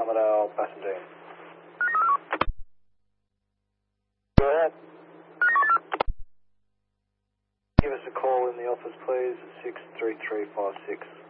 Armadale, Bassendean. Go ahead. Give us a call in the office, please, 63356.